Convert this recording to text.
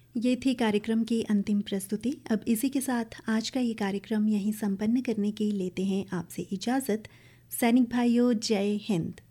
ये थी कार्यक्रम की अंतिम प्रस्तुति। अब इसी के साथ आज का ये कार्यक्रम यहीं संपन्न करने की लेते हैं आपसे इजाज़त। सैनिक भाइयों, जय हिंद।